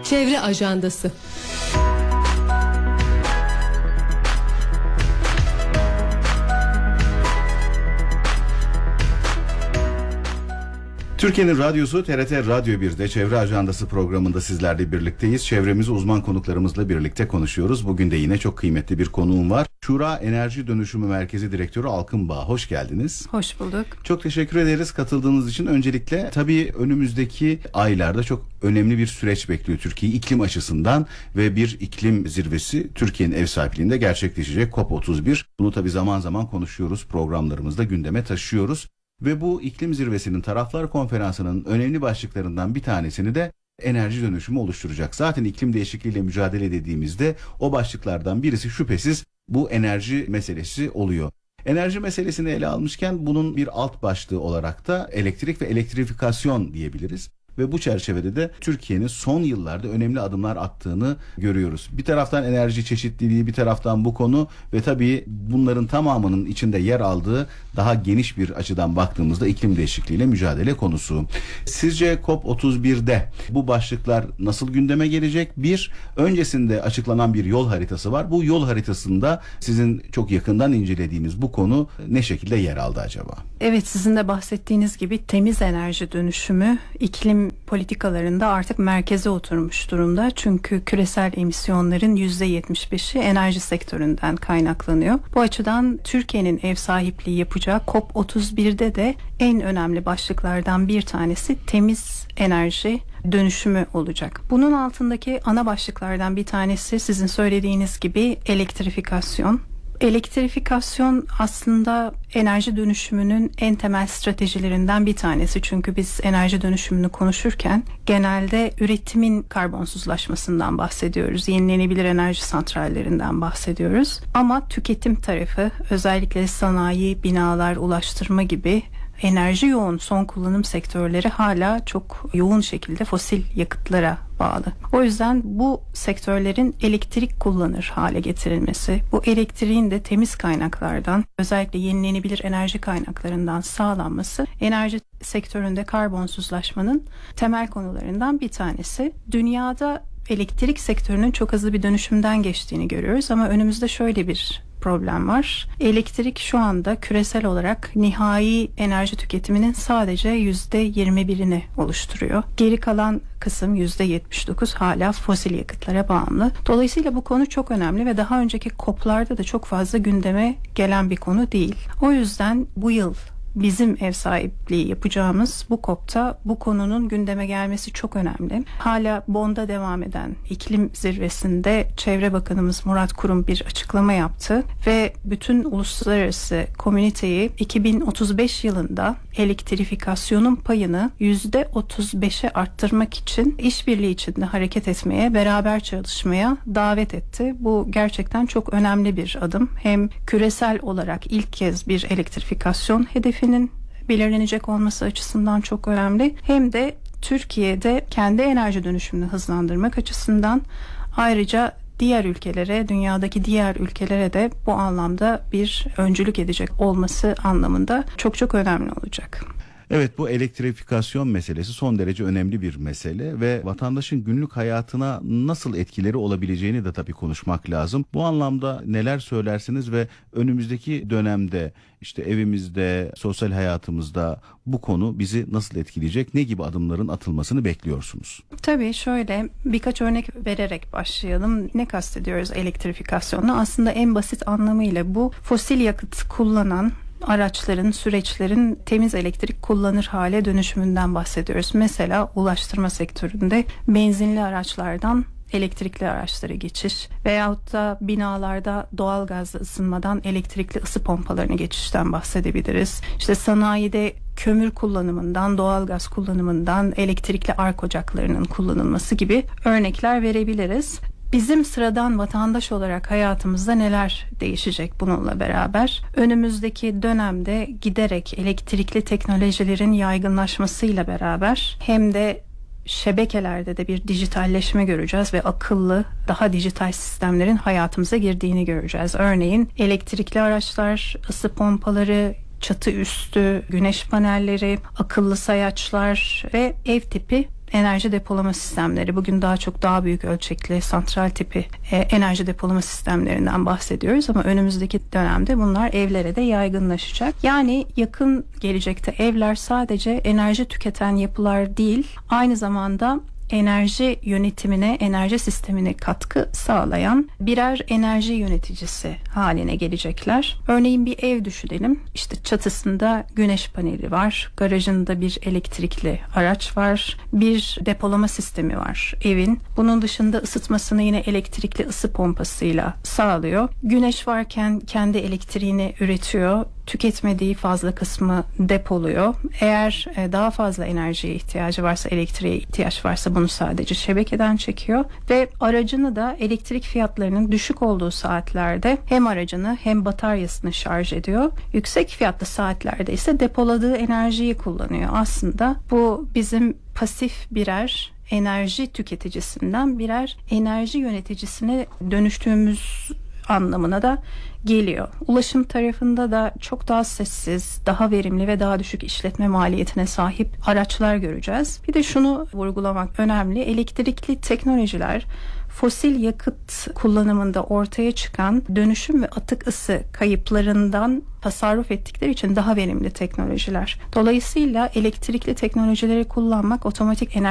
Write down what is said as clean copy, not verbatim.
Çevre Ajandası. Türkiye'nin radyosu TRT Radyo 1'de Çevre Ajandası programında sizlerle birlikteyiz. Çevremizi uzman konuklarımızla birlikte konuşuyoruz. Bugün de yine çok kıymetli bir konuğum var. Şura Enerji Dönüşümü Merkezi Direktörü Alkın Bağ. Hoş geldiniz. Hoş bulduk. Çok teşekkür ederiz katıldığınız için. Öncelikle tabii önümüzdeki aylarda çok önemli bir süreç bekliyor Türkiye'yi iklim açısından ve bir iklim zirvesi Türkiye'nin ev sahipliğinde gerçekleşecek COP31. Bunu tabii zaman zaman konuşuyoruz, programlarımızda gündeme taşıyoruz. Ve bu iklim zirvesinin Taraflar Konferansı'nın önemli başlıklarından bir tanesini de enerji dönüşümü oluşturacak. Zaten iklim değişikliğiyle mücadele dediğimizde o başlıklardan birisi şüphesiz bu enerji meselesi oluyor. Enerji meselesini ele almışken bunun bir alt başlığı olarak da elektrik ve elektrifikasyon diyebiliriz. Ve bu çerçevede de Türkiye'nin son yıllarda önemli adımlar attığını görüyoruz. Bir taraftan enerji çeşitliliği, bir taraftan bu konu ve tabii bunların tamamının içinde yer aldığı daha geniş bir açıdan baktığımızda iklim değişikliğiyle mücadele konusu. Sizce COP31'de bu başlıklar nasıl gündeme gelecek? Öncesinde açıklanan bir yol haritası var. Bu yol haritasında sizin çok yakından incelediğiniz bu konu ne şekilde yer aldı acaba? Evet, sizin de bahsettiğiniz gibi temiz enerji dönüşümü iklim politikalarında artık merkeze oturmuş durumda. Çünkü küresel emisyonların %75'i enerji sektöründen kaynaklanıyor. Bu açıdan Türkiye'nin ev sahipliği yapacağı COP31'de de en önemli başlıklardan bir tanesi temiz enerji dönüşümü olacak. Bunun altındaki ana başlıklardan bir tanesi sizin söylediğiniz gibi elektrifikasyon. Elektrifikasyon aslında enerji dönüşümünün en temel stratejilerinden bir tanesi. Çünkü biz enerji dönüşümünü konuşurken genelde üretimin karbonsuzlaşmasından bahsediyoruz. Yenilenebilir enerji santrallerinden bahsediyoruz. Ama tüketim tarafı, özellikle sanayi, binalar, ulaştırma gibi enerji yoğun son kullanım sektörleri hala çok yoğun şekilde fosil yakıtlara bağlı. O yüzden bu sektörlerin elektrik kullanır hale getirilmesi, bu elektriğin de temiz kaynaklardan, özellikle yenilenebilir enerji kaynaklarından sağlanması enerji sektöründe karbonsuzlaşmanın temel konularından bir tanesi. Dünyada elektrik sektörünün çok hızlı bir dönüşümden geçtiğini görüyoruz ama önümüzde şöyle bir problem var. Elektrik şu anda küresel olarak nihai enerji tüketiminin sadece %21'ini oluşturuyor. Geri kalan kısım %79 hala fosil yakıtlara bağımlı. Dolayısıyla bu konu çok önemli ve daha önceki COP'larda da çok fazla gündeme gelen bir konu değil. O yüzden bu yıl bizim ev sahipliği yapacağımız bu COP'ta bu konunun gündeme gelmesi çok önemli. Hala Bonn'da devam eden iklim zirvesinde Çevre Bakanımız Murat Kurum bir açıklama yaptı ve bütün uluslararası komüniteyi 2035 yılında elektrifikasyonun payını %35'e arttırmak için işbirliği içinde hareket etmeye, beraber çalışmaya davet etti. Bu gerçekten çok önemli bir adım. Hem küresel olarak ilk kez bir elektrifikasyon hedefinin belirlenecek olması açısından çok önemli. Hem de Türkiye'de kendi enerji dönüşümünü hızlandırmak açısından, ayrıca diğer ülkelere, dünyadaki diğer ülkelere de bu anlamda bir öncülük edecek olması anlamında çok çok önemli olacak. Evet, bu elektrifikasyon meselesi son derece önemli bir mesele ve vatandaşın günlük hayatına nasıl etkileri olabileceğini de tabii konuşmak lazım. Bu anlamda neler söylersiniz ve önümüzdeki dönemde işte evimizde, sosyal hayatımızda bu konu bizi nasıl etkileyecek, ne gibi adımların atılmasını bekliyorsunuz? Tabii şöyle birkaç örnek vererek başlayalım. Ne kastediyoruz elektrifikasyonla? Aslında en basit anlamıyla bu fosil yakıt kullanan araçların, süreçlerin temiz elektrik kullanır hale dönüşümünden bahsediyoruz. Mesela ulaştırma sektöründe benzinli araçlardan elektrikli araçlara geçiş veyahut da binalarda doğal gazla ısınmadan elektrikli ısı pompalarına geçişten bahsedebiliriz. İşte sanayide kömür kullanımından, doğal gaz kullanımından elektrikli ark ocaklarının kullanılması gibi örnekler verebiliriz. Bizim sıradan vatandaş olarak hayatımızda neler değişecek bununla beraber? Önümüzdeki dönemde giderek elektrikli teknolojilerin yaygınlaşmasıyla beraber hem de şebekelerde de bir dijitalleşme göreceğiz ve akıllı, daha dijital sistemlerin hayatımıza girdiğini göreceğiz. Örneğin elektrikli araçlar, ısı pompaları, çatı üstü güneş panelleri, akıllı sayaçlar ve ev tipi enerji depolama sistemleri, bugün daha büyük ölçekli santral tipi enerji depolama sistemlerinden bahsediyoruz ama önümüzdeki dönemde bunlar evlere de yaygınlaşacak. Yani yakın gelecekte evler sadece enerji tüketen yapılar değil, aynı zamanda enerji yönetimine, enerji sistemine katkı sağlayan birer enerji yöneticisi haline gelecekler. Örneğin bir ev düşünelim. İşte çatısında güneş paneli var, garajında bir elektrikli araç var, bir depolama sistemi var evin. Bunun dışında ısıtmasını yine elektrikli ısı pompasıyla sağlıyor. Güneş varken kendi elektriğini üretiyor. Tüketmediği fazla kısmı depoluyor. Eğer daha fazla enerjiye ihtiyacı varsa, elektriğe ihtiyaç varsa bunu sadece şebekeden çekiyor ve aracını da elektrik fiyatlarının düşük olduğu saatlerde hem aracını hem bataryasını şarj ediyor. Yüksek fiyatlı saatlerde ise depoladığı enerjiyi kullanıyor. Aslında bu bizim pasif birer enerji tüketicisinden birer enerji yöneticisine dönüştüğümüz anlamına da geliyor. Ulaşım tarafında da çok daha sessiz, daha verimli ve daha düşük işletme maliyetine sahip araçlar göreceğiz. Bir de şunu vurgulamak önemli. Elektrikli teknolojiler fosil yakıt kullanımında ortaya çıkan dönüşüm ve atık ısı kayıplarından tasarruf ettikleri için daha verimli teknolojiler. Dolayısıyla elektrikli teknolojileri kullanmak otomatik enerji